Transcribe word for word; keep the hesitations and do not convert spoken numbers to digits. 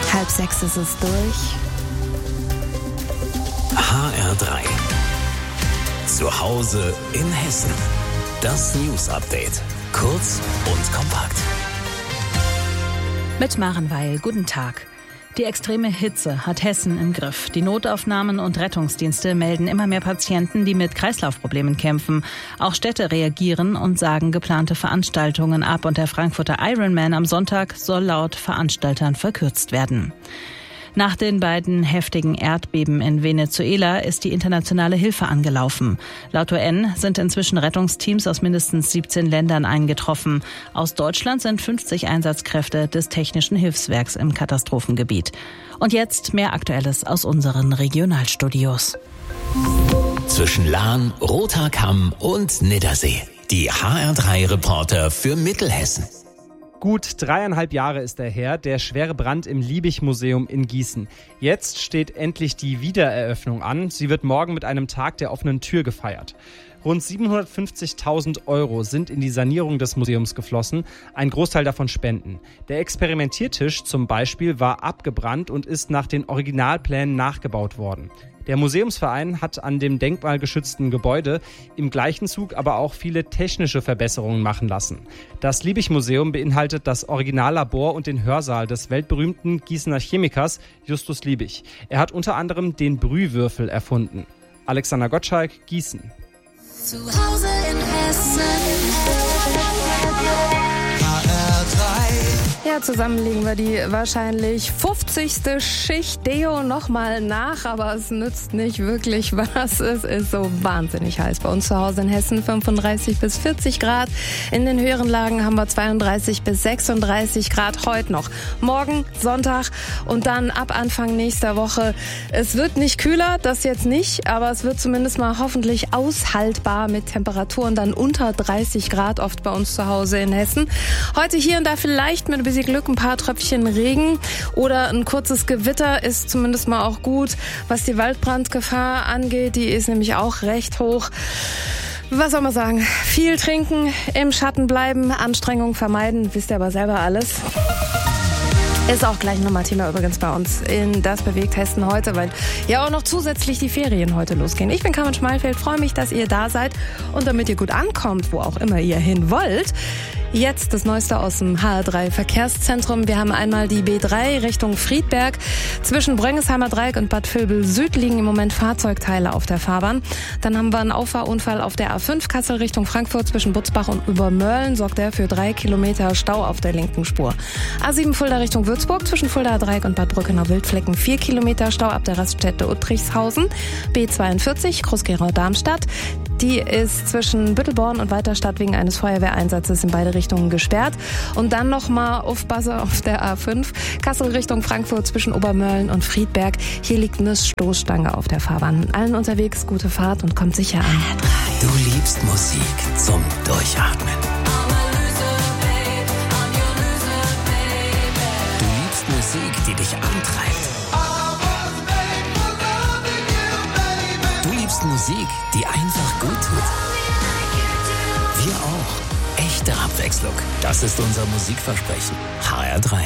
Halb sechs ist es durch. H R drei. Zu Hause in Hessen. Das News Update. Kurz und kompakt. Mit Maren Weil, guten Tag. Die extreme Hitze hat Hessen im Griff. Die Notaufnahmen und Rettungsdienste melden immer mehr Patienten, die mit Kreislaufproblemen kämpfen. Auch Städte reagieren und sagen geplante Veranstaltungen ab. Und der Frankfurter Ironman am Sonntag soll laut Veranstaltern verkürzt werden. Nach den beiden heftigen Erdbeben in Venezuela ist die internationale Hilfe angelaufen. Laut U N sind inzwischen Rettungsteams aus mindestens siebzehn Ländern eingetroffen. Aus Deutschland sind fünfzig Einsatzkräfte des Technischen Hilfswerks im Katastrophengebiet. Und jetzt mehr Aktuelles aus unseren Regionalstudios. Zwischen Lahn, Roter Kamm und Niddersee. Die H R drei Reporter für Mittelhessen. Gut dreieinhalb Jahre ist er her, der schwere Brand im Liebig-Museum in Gießen. Jetzt steht endlich die Wiedereröffnung an. Sie wird morgen mit einem Tag der offenen Tür gefeiert. Rund siebenhundertfünfzigtausend Euro sind in die Sanierung des Museums geflossen, ein Großteil davon Spenden. Der Experimentiertisch zum Beispiel war abgebrannt und ist nach den Originalplänen nachgebaut worden. Der Museumsverein hat an dem denkmalgeschützten Gebäude im gleichen Zug aber auch viele technische Verbesserungen machen lassen. Das Liebig-Museum beinhaltet das Originallabor und den Hörsaal des weltberühmten Gießener Chemikers Justus Liebig. Er hat unter anderem den Brühwürfel erfunden. Alexander Gottschalk, Gießen. Zu Hause in Hessen. Ja, zusammen legen wir die wahrscheinlich fünfzigste Schicht Deo nochmal nach, aber es nützt nicht wirklich was. Es ist so wahnsinnig heiß bei uns zu Hause in Hessen, fünfunddreißig bis vierzig Grad. In den höheren Lagen haben wir zweiunddreißig bis sechsunddreißig Grad heute noch. Morgen, Sonntag und dann ab Anfang nächster Woche. Es wird nicht kühler, das jetzt nicht, aber es wird zumindest mal hoffentlich aushaltbar mit Temperaturen dann unter dreißig Grad oft bei uns zu Hause in Hessen. Heute hier und da vielleicht mit ein bisschen Glück ein paar Tröpfchen Regen oder ein kurzes Gewitter ist zumindest mal auch gut. Was die Waldbrandgefahr angeht, die ist nämlich auch recht hoch. Was soll man sagen? Viel trinken, im Schatten bleiben, Anstrengung vermeiden, wisst ihr aber selber alles. Ist auch gleich nochmal Thema übrigens bei uns in Das bewegt Hessen heute, weil ja auch noch zusätzlich die Ferien heute losgehen. Ich bin Carmen Schmalfeld, freue mich, dass ihr da seid und damit ihr gut ankommt, wo auch immer ihr hin wollt. Jetzt das Neueste aus dem H R drei Verkehrszentrum. Wir haben einmal die B drei Richtung Friedberg. Zwischen Bröngensheimer Dreieck und Bad Vilbel Süd liegen im Moment Fahrzeugteile auf der Fahrbahn. Dann haben wir einen Auffahrunfall auf der A fünf Kassel Richtung Frankfurt zwischen Butzbach und Übermörlen. Sorgt er für drei Kilometer Stau auf der linken Spur. A sieben Fulda Richtung Würzburg zwischen Fuldaer Dreieck und Bad Brückenau Wildflecken vier Kilometer Stau ab der Raststätte Uttrichshausen. B zweiundvierzig Groß-Gerau-Darmstadt. Die ist zwischen Büttelborn und Weiterstadt wegen eines Feuerwehreinsatzes in beide Richtungen gesperrt. Und dann nochmal aufpassen auf der A fünf. Kassel Richtung Frankfurt zwischen Obermörlen und Friedberg. Hier liegt eine Stoßstange auf der Fahrbahn. Allen unterwegs gute Fahrt und kommt sicher an. Du liebst Musik zum Durchatmen. Du liebst Musik, die dich antreibt. Du liebst Musik, die einfach gut tut. Wir auch. Echte Abwechslung. Das ist unser Musikversprechen. H R drei.